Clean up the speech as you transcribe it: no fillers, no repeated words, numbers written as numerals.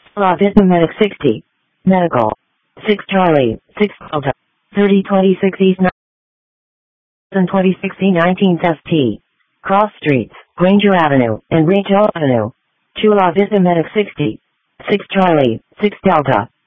La Vista Medic 60. Medical. 6 Charlie, 6 Delta. 3026 East 2016 19th ST. Cross Streets, Granger Avenue, and Rachel Avenue. To La Vista Medic 60. 6 Charlie, 6 Delta.